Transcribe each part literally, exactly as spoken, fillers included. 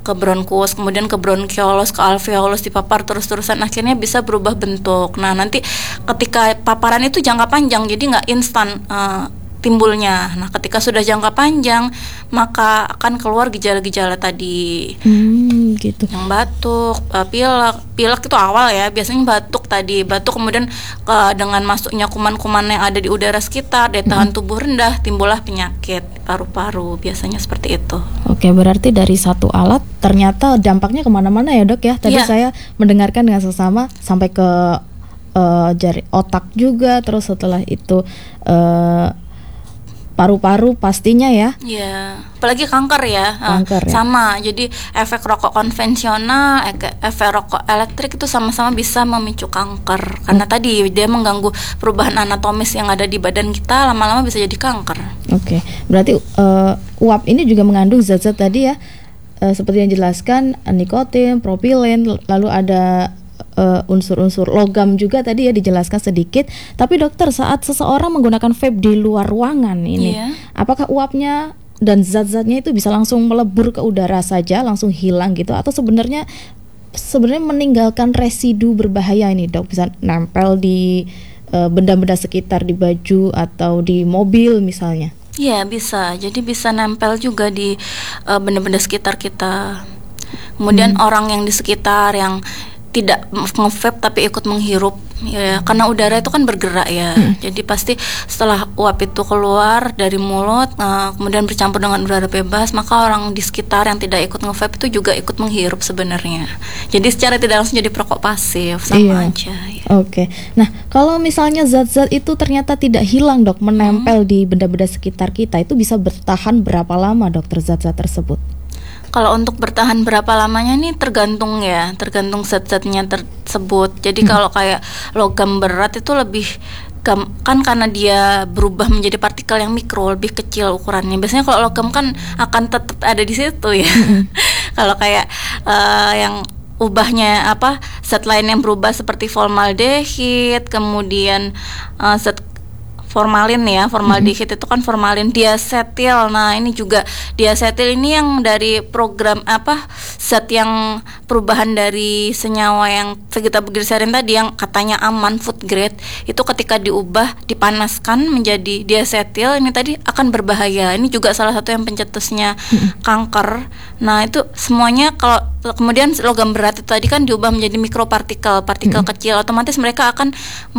ke bronkus, kemudian ke bronkiolus, ke alveolus, dipapar terus-terusan, akhirnya bisa berubah bentuk. Nah nanti ketika paparan itu jangka panjang, jadi nggak instan uh, timbulnya. Nah ketika sudah jangka panjang, maka akan keluar gejala-gejala tadi, hmm, gitu. yang batuk, uh, pilek. Pilek itu awal ya, biasanya batuk tadi, batuk kemudian uh, dengan masuknya kuman-kuman yang ada di udara sekitar, daya tahan hmm. tubuh rendah, timbullah penyakit paru-paru, biasanya seperti itu. Oke, berarti dari satu alat ternyata dampaknya kemana-mana ya dok ya. Tadi yeah. saya mendengarkan dengan seksama sampai ke uh, jari otak juga, terus setelah itu uh, paru-paru pastinya ya. Iya, apalagi kanker ya. Kanker ya. Sama, jadi efek rokok konvensional, efek rokok elektrik itu sama-sama bisa memicu kanker. Karena hmm. tadi dia mengganggu perubahan anatomis yang ada di badan kita, lama-lama bisa jadi kanker. Oke, berarti uh, uap ini juga mengandung zat-zat tadi ya, uh, seperti yang dijelaskan, nikotin, propilen, lalu ada Uh, unsur-unsur logam juga tadi ya dijelaskan sedikit. Tapi dokter, saat seseorang menggunakan vape di luar ruangan ini, yeah. apakah uapnya dan zat-zatnya itu bisa langsung melebur ke udara saja, langsung hilang gitu, atau sebenarnya sebenarnya meninggalkan residu berbahaya ini dok, bisa nempel di uh, benda-benda sekitar, di baju atau di mobil misalnya? Iya, bisa. Jadi bisa nempel juga di uh, benda-benda sekitar kita. Kemudian hmm. orang yang di sekitar yang tidak nge-vape tapi ikut menghirup ya, karena udara itu kan bergerak ya. Hmm. Jadi pasti setelah uap itu keluar dari mulut, uh, kemudian bercampur dengan udara bebas, maka orang di sekitar yang tidak ikut nge-vape itu juga ikut menghirup sebenarnya. Jadi secara tidak langsung jadi perokok pasif, sama iya. aja ya. Oke. Nah, kalau misalnya zat-zat itu ternyata tidak hilang dok, menempel hmm. di benda-benda sekitar kita, itu bisa bertahan berapa lama dokter zat-zat tersebut? Kalau untuk bertahan berapa lamanya nih tergantung ya, tergantung zat-zatnya tersebut. Jadi hmm. kalau kayak logam berat itu lebih gam, kan karena dia berubah menjadi partikel yang mikro, lebih kecil ukurannya. Biasanya kalau logam kan akan tetap ada di situ ya. Hmm. Kalau kayak uh, yang ubahnya apa, zat lain yang berubah seperti formaldehid, kemudian uh, zat formalin ya, formaldehid mm-hmm. itu kan formalin, diasetil. Nah, ini juga diasetil ini yang dari program apa zat yang perubahan dari senyawa yang vegetabilglycerin tadi yang katanya aman food grade, itu ketika diubah dipanaskan menjadi diasetil ini tadi akan berbahaya. Ini juga salah satu yang pencetusnya mm-hmm. kanker. Nah, itu semuanya kalau kemudian logam berat itu tadi kan diubah menjadi mikropartikel, partikel mm-hmm. kecil, otomatis mereka akan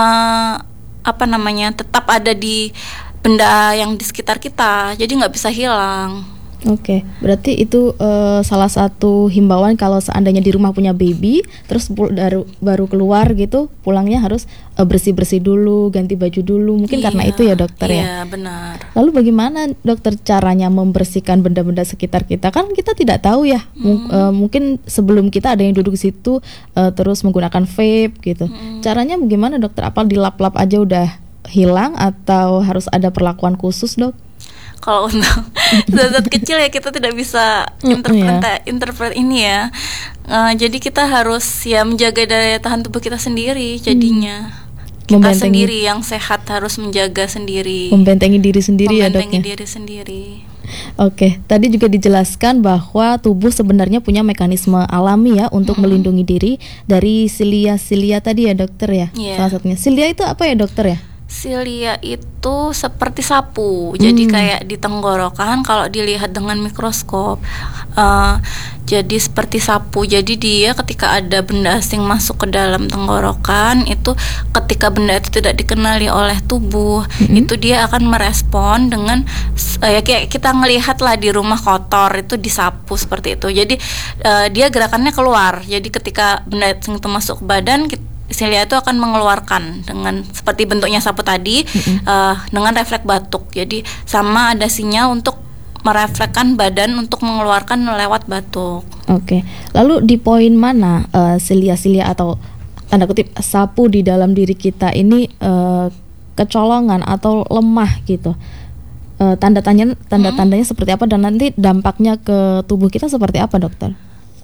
me- apa namanya tetap ada di benda yang di sekitar kita, jadi nggak bisa hilang. Oke, berarti itu uh, salah satu himbauan kalau seandainya di rumah punya baby, terus pul- baru, baru keluar gitu, pulangnya harus uh, bersih-bersih dulu, ganti baju dulu, mungkin iya, karena itu ya dokter ya? Iya, benar. Lalu bagaimana dokter caranya membersihkan benda-benda sekitar kita? Kan kita tidak tahu ya, hmm. M- uh, mungkin sebelum kita ada yang duduk di situ uh, terus menggunakan vape gitu. Hmm. Caranya bagaimana dokter? Apa dilap-lap aja udah hilang atau harus ada perlakuan khusus dok? Kalau untuk zat-zat kecil ya kita tidak bisa interpret yeah. interpret ini ya. Uh, jadi kita harus ya menjaga daya tahan tubuh kita sendiri jadinya. Hmm. Kita membentengi, sendiri yang sehat harus menjaga sendiri. Membentengi diri sendiri ya dok. Membentengi diri sendiri. Oke, tadi juga dijelaskan bahwa tubuh sebenarnya punya mekanisme alami ya untuk hmm. melindungi diri dari silia-silia tadi ya dokter ya. Yeah. Salah satunya silia itu apa ya dokter ya? Silia itu seperti sapu, hmm. jadi kayak di tenggorokan kalau dilihat dengan mikroskop, uh, jadi seperti sapu. Jadi dia ketika ada benda asing masuk ke dalam tenggorokan, itu ketika benda itu tidak dikenali oleh tubuh, hmm. itu dia akan merespon dengan uh, ya kayak kita ngelihat lah di rumah kotor itu disapu seperti itu. Jadi uh, dia gerakannya keluar. Jadi ketika benda asing itu masuk ke badan, kita silia itu akan mengeluarkan dengan seperti bentuknya sapu tadi, mm-hmm. uh, dengan refleks batuk. Jadi sama ada sinyal untuk mereflekskan badan untuk mengeluarkan lewat batuk. Oke. Lalu di poin mana uh, silia-silia atau tanda kutip sapu di dalam diri kita ini uh, kecolongan atau lemah gitu? Uh, tanda-tandanya tanda-tandanya hmm. seperti apa dan nanti dampaknya ke tubuh kita seperti apa dokter?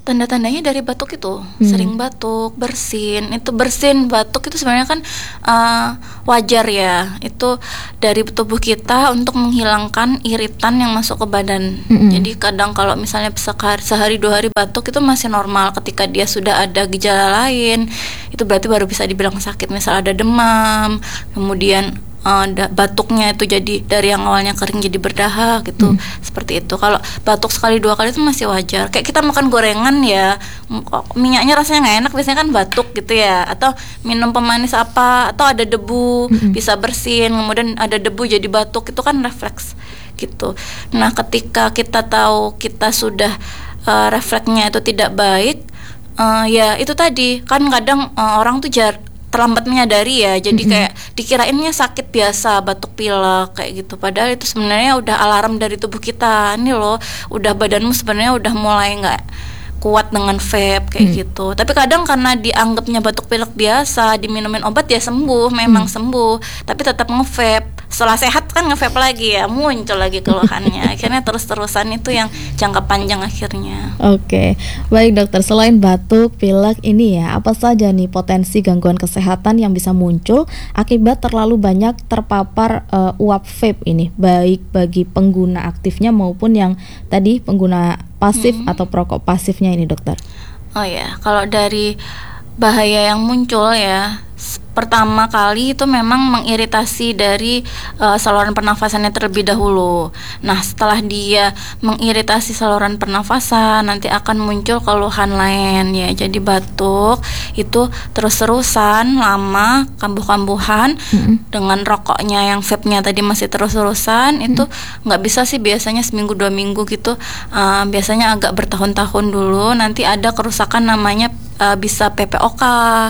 tanda-tandanya dari batuk itu, Hmm. sering batuk, bersin. Itu bersin, batuk itu sebenarnya kan uh, wajar ya. Itu dari tubuh kita untuk menghilangkan iritan yang masuk ke badan. Mm-mm. Jadi kadang kalau misalnya sehari, sehari dua hari batuk itu masih normal. Ketika dia sudah ada gejala lain, itu berarti baru bisa dibilang sakit. Misal ada demam, kemudian Uh, da- batuknya itu jadi dari yang awalnya kering jadi berdahak gitu, Hmm. seperti itu. Kalau batuk sekali dua kali itu masih wajar. Kayak kita makan gorengan ya, m- kok minyaknya rasanya nggak enak, biasanya kan batuk gitu ya. Atau minum pemanis apa, atau ada debu, Mm-mm. bisa bersin, kemudian ada debu jadi batuk, itu kan refleks gitu. Nah, ketika kita tahu kita sudah uh, refleksnya itu tidak baik, uh, ya itu tadi kan kadang uh, orang tuh jar terlambat menyadari ya, jadi Mm-mm. kayak dikirainnya sakit biasa, batuk pilek kayak gitu, padahal itu sebenarnya udah alarm dari tubuh kita, ini loh udah badanmu sebenarnya udah mulai nggak kuat dengan vape kayak Hmm. gitu. Tapi kadang karena dianggapnya batuk pilek biasa, diminumin obat ya sembuh, memang Hmm. sembuh, tapi tetap nge-vape. Setelah sehat kan nge-vape lagi ya, muncul lagi keluhannya. Akhirnya terus-terusan itu yang jangka panjang akhirnya. Oke, baik dokter. Selain batuk, pilek ini ya, apa saja nih potensi gangguan kesehatan yang bisa muncul akibat terlalu banyak terpapar uh, uap vape ini, baik bagi pengguna aktifnya maupun yang tadi pengguna pasif Hmm. atau perokok pasifnya ini dokter? Oh ya, kalau dari bahaya yang muncul ya, s- pertama kali itu memang mengiritasi dari uh, saluran pernafasannya terlebih dahulu. Nah, setelah dia mengiritasi saluran pernafasan, nanti akan muncul keluhan lain ya. Jadi batuk itu terus-terusan lama, kambuh-kambuhan, Mm-mm. dengan rokoknya yang vape-nya tadi masih terus-terusan, itu nggak bisa sih, biasanya seminggu dua minggu gitu. Uh, biasanya agak bertahun-tahun dulu, nanti ada kerusakan namanya uh, bisa P P O K,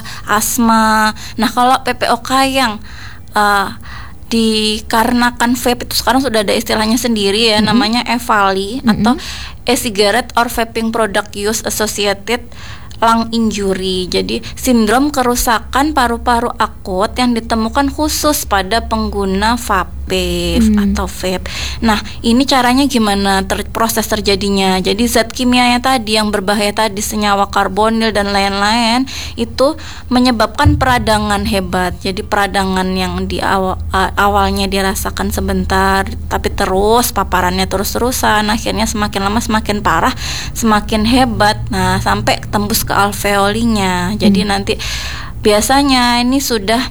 asma. Nah, kalau P P O K yang uh, dikarenakan vape itu sekarang sudah ada istilahnya sendiri ya, Mm-mm. namanya E V A L I Mm-mm. atau e-cigarette or vaping product use associated lung injury. Jadi sindrom kerusakan paru-paru akut yang ditemukan khusus pada pengguna vape Hmm. atau vape. Nah, ini caranya gimana ter- proses terjadinya? Jadi zat kimianya tadi yang berbahaya tadi, senyawa karbonil dan lain-lain, itu menyebabkan peradangan hebat. Jadi peradangan yang di awal, awalnya dirasakan sebentar, tapi terus paparannya terus-terusan, akhirnya semakin lama semakin parah, semakin hebat. Nah, sampai tembus ke alveolinya. Jadi Hmm. nanti biasanya ini sudah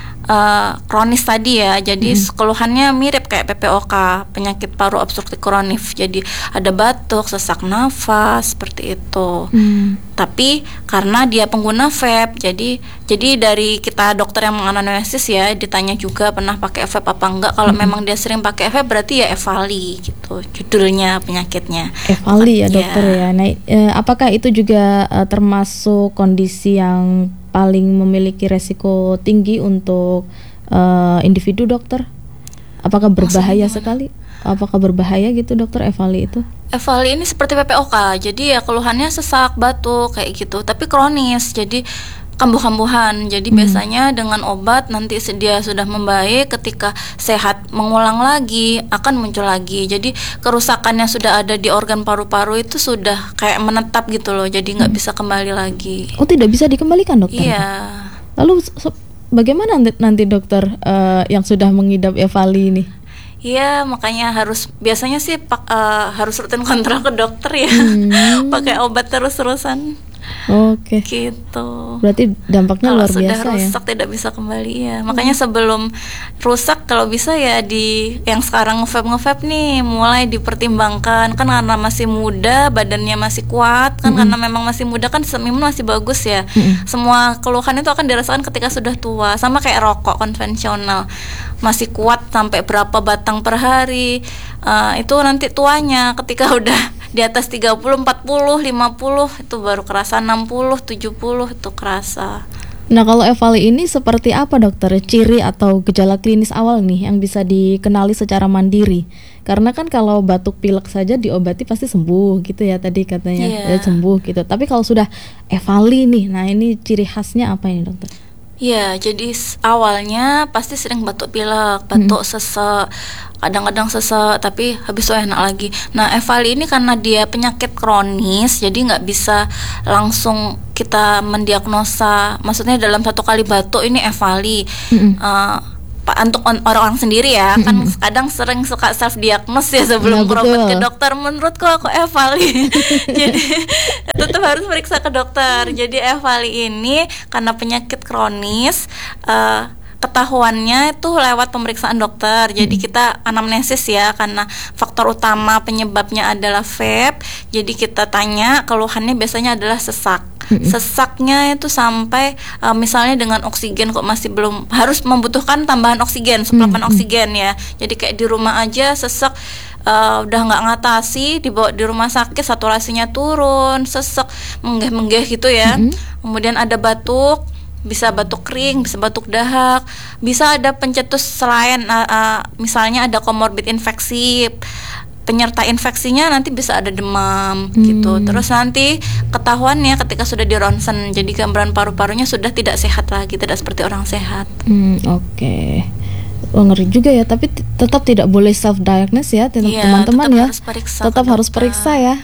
Uh, kronis tadi ya, jadi Mm-mm. keluhannya mirip kayak P P O K, penyakit paru obstruktif kronis. Jadi ada batuk, sesak nafas, seperti itu. Hmm. Tapi karena dia pengguna vape, jadi jadi dari kita dokter yang menganalisis ya, ditanya juga pernah pakai vape apa enggak. Kalau Mm-mm. memang dia sering pakai vape, berarti ya E V A L I gitu judulnya penyakitnya. E V A L I ya Ya. dokter ya. Nah, eh, apakah itu juga eh, termasuk kondisi yang paling memiliki resiko tinggi untuk eh, individu dokter? Apakah berbahaya gimana? sekali? Apakah berbahaya gitu dokter E V A L I itu? E V A L I ini seperti P P O K, jadi ya keluhannya sesak, batuk kayak gitu, tapi kronis, jadi kambuh-kambuhan. Jadi Hmm. biasanya dengan obat nanti se- dia sudah membaik, ketika sehat mengulang lagi akan muncul lagi. Jadi kerusakan yang sudah ada di organ paru-paru itu sudah kayak menetap gitu loh, jadi nggak Hmm. bisa kembali lagi. Oh, tidak bisa dikembalikan dokter? Iya. Lalu so- bagaimana nanti, nanti dokter eh, yang sudah mengidap E V A L I ini? Iya, makanya harus biasanya sih pak, eh, harus rutin kontrol ke dokter ya. Hmm. Pakai obat terus-terusan Oke. gitu. Berarti dampaknya Kalau luar sudah biasa ya. rusak tidak bisa kembali ya. Makanya sebelum rusak kalau bisa ya di yang sekarang nge-vape nge-vape nih mulai dipertimbangkan, kan karena masih muda, badannya masih kuat kan, Mm-mm. karena memang masih muda kan imun masih bagus ya. Mm-mm. Semua keluhan itu akan dirasakan ketika sudah tua, sama kayak rokok konvensional. Masih kuat sampai berapa batang per hari. Uh, itu nanti tuanya ketika udah di atas tiga puluh, empat puluh, lima puluh itu baru kerasa, enam puluh, tujuh puluh itu kerasa. Nah, kalau E V A L I ini seperti apa dokter? Ciri atau gejala klinis awal nih yang bisa dikenali secara mandiri? Karena kan kalau batuk pilek saja diobati pasti sembuh gitu ya tadi katanya. Iya. Ya, sembuh gitu. Tapi kalau sudah E V A L I nih, nah ini ciri khasnya apa ini dokter? Ya, jadi s- awalnya pasti sering batuk pilek, batuk sesek, kadang-kadang sesek, tapi habis itu enak lagi. Nah, Evali ini karena dia penyakit kronis, jadi nggak bisa langsung kita mendiagnosa. Maksudnya dalam satu kali batuk ini Evali. Mm-mm. Eh, Pak, untuk on- orang-orang sendiri ya, kan kadang sering suka self diagnose ya sebelum Nah, berobat betul. ke dokter. Menurutku aku Evali. Jadi tetap harus periksa ke dokter. Jadi Evali ini karena penyakit kronis, eh, ketahuannya itu lewat pemeriksaan dokter. Jadi kita anamnesis ya, karena faktor utama penyebabnya adalah vape. Jadi kita tanya, keluhannya biasanya adalah sesak. Sesaknya itu sampai uh, misalnya dengan oksigen kok masih belum, harus membutuhkan tambahan oksigen, suplemen oksigen ya. Jadi kayak di rumah aja sesak, uh, udah nggak ngatasi, dibawa di rumah sakit saturasinya turun, sesek, menggeh-menggeh gitu ya. Kemudian ada batuk, bisa batuk kering, bisa batuk dahak, bisa ada pencetus selain uh, uh, misalnya ada komorbid infeksi, penyerta infeksinya nanti bisa ada demam gitu. Terus nanti ketahuannya ketika sudah di ronsen, jadi gambaran paru-parunya sudah tidak sehat lagi, tidak seperti orang sehat. Hmm, oke. Wah, ngeri juga ya, tapi t- tetap tidak boleh self diagnose ya, tem- Iya, teman-teman tetap ya. harus periksa Tetap ke harus dokter. periksa ya.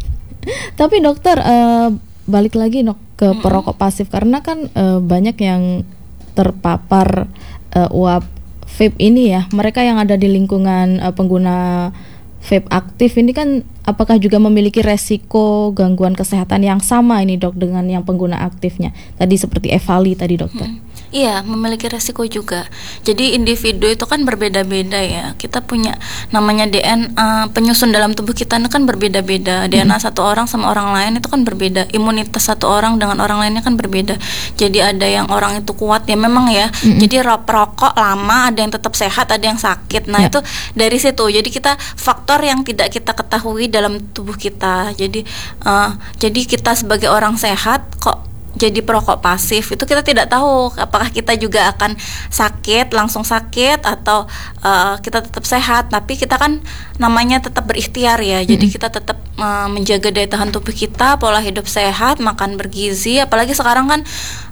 Tapi dokter, eh, balik lagi dok ke perokok pasif, karena kan eh, banyak yang terpapar eh, uap vape ini ya. Mereka yang ada di lingkungan eh, pengguna vape aktif ini kan, apakah juga memiliki resiko gangguan kesehatan yang sama ini dok dengan yang pengguna aktifnya? Tadi seperti Evali tadi dokter. Hmm. Iya, memiliki resiko juga. Jadi individu itu kan berbeda-beda ya. Kita punya namanya D N A, penyusun dalam tubuh kita itu kan berbeda-beda. D N A satu orang sama orang lain itu kan berbeda. Imunitas satu orang dengan orang lainnya kan berbeda. Jadi ada yang orang itu kuat ya memang ya. Jadi ro- perokok lama, ada yang tetap sehat, ada yang sakit. Nah, Ya. itu dari situ. Jadi kita faktor yang tidak kita ketahui dalam tubuh kita. Jadi eh, jadi kita sebagai orang sehat kok jadi perokok pasif, itu kita tidak tahu apakah kita juga akan sakit, langsung sakit, atau uh, kita tetap sehat. Tapi kita kan namanya tetap berikhtiar ya. Jadi kita tetap uh, menjaga daya tahan tubuh kita, pola hidup sehat, makan bergizi. Apalagi sekarang kan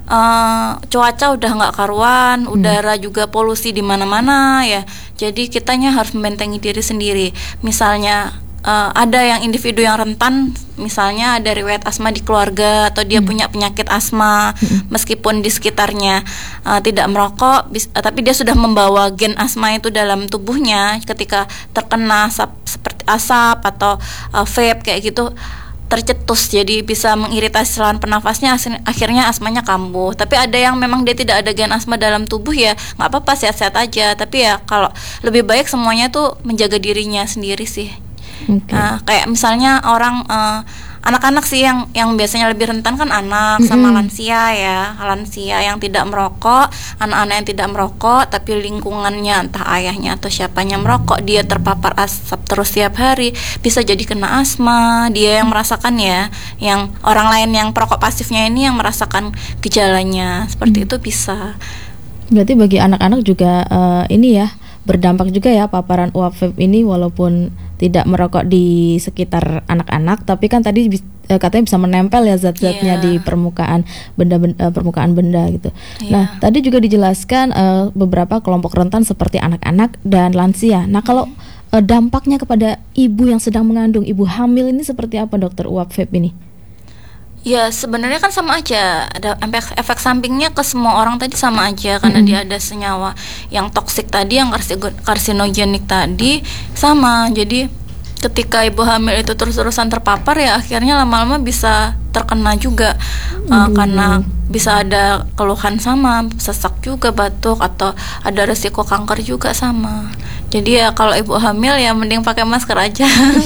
uh, cuaca udah nggak karuan, udara juga polusi di mana-mana ya. Jadi kitanya harus membentengi diri sendiri. Misalnya Uh, ada yang individu yang rentan, misalnya ada riwayat asma di keluarga, atau dia Hmm. punya penyakit asma, meskipun di sekitarnya uh, tidak merokok, bis, uh, tapi dia sudah membawa gen asma itu dalam tubuhnya. Ketika terkena asap, seperti asap atau uh, vape kayak gitu, tercetus, jadi bisa mengiritasi saluran penafasnya, asin- akhirnya asmanya kambuh. Tapi ada yang memang dia tidak ada gen asma dalam tubuh, ya nggak apa-apa, sehat-sehat aja. Tapi ya kalau lebih baik semuanya tuh menjaga dirinya sendiri sih. Oke. Nah, kayak misalnya orang eh, anak-anak sih yang yang biasanya lebih rentan kan anak sama lansia ya. Lansia yang tidak merokok, anak-anak yang tidak merokok tapi lingkungannya entah ayahnya atau siapanya merokok, dia terpapar asap terus tiap hari, bisa jadi kena asma. Dia yang merasakan ya, yang orang lain yang perokok pasifnya ini yang merasakan gejalanya seperti itu bisa. Berarti bagi anak-anak juga eh, ini ya, berdampak juga ya paparan uap vape ini, walaupun tidak merokok di sekitar anak-anak, tapi kan tadi bis- eh, katanya bisa menempel ya zat-zatnya Iya. di permukaan benda, benda permukaan benda gitu. Iya. Nah, tadi juga dijelaskan eh, beberapa kelompok rentan seperti anak-anak dan lansia. Nah, kalau eh, dampaknya kepada ibu yang sedang mengandung, ibu hamil ini seperti apa dokter uap vape ini? Ya sebenarnya kan sama aja, ada efek, efek sampingnya ke semua orang tadi sama aja, karena dia ada senyawa yang toksik tadi, yang karsigo- karsinogenik tadi sama. Jadi ketika ibu hamil itu terus-terusan terpapar, ya akhirnya lama-lama bisa terkena juga, uh, karena bisa ada keluhan sama, sesak juga, batuk, atau ada resiko kanker juga sama. Jadi ya kalau ibu hamil ya mending pakai masker aja.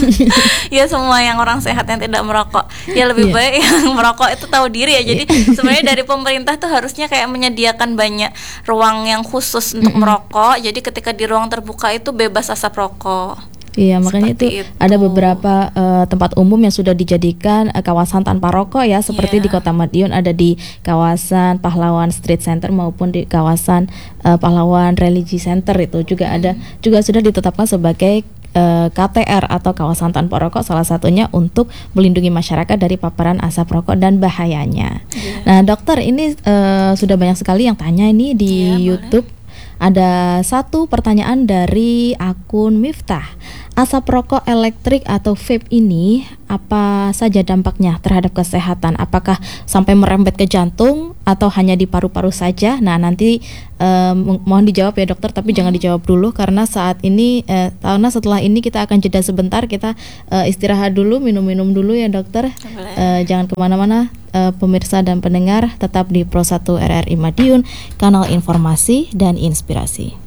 Ya semua yang orang sehat yang tidak merokok, ya lebih Iya. baik yang merokok itu tahu diri ya. Jadi sebenarnya dari pemerintah tuh harusnya kayak menyediakan banyak ruang yang khusus untuk merokok. Jadi ketika di ruang terbuka itu bebas asap rokok. Iya, makanya itu, Seperti itu. ada beberapa eh, tempat umum yang sudah dijadikan eh, kawasan tanpa rokok ya, seperti Iya. di Kota Madiun ada di kawasan Pahlawan Street Center maupun di kawasan eh, Pahlawan Religi Center, itu juga ada, juga sudah ditetapkan sebagai uh, K T R atau kawasan tanpa rokok, salah satunya untuk melindungi masyarakat dari paparan asap rokok dan bahayanya. Yeah. Nah, dokter, ini uh, sudah banyak sekali yang tanya ini di yeah, YouTube. Boleh. Ada satu pertanyaan dari akun Miftah. Asap rokok elektrik atau vape ini apa saja dampaknya terhadap kesehatan? Apakah sampai merembet ke jantung atau hanya di paru-paru saja? Nah, nanti eh, mohon dijawab ya dokter, tapi hmm. jangan dijawab dulu karena saat ini eh, karena setelah ini kita akan jeda sebentar, kita eh, istirahat dulu, minum-minum dulu ya dokter. Eh, jangan kemana-mana, eh, pemirsa dan pendengar, tetap di Pro satu R R I Madiun, kanal informasi dan inspirasi.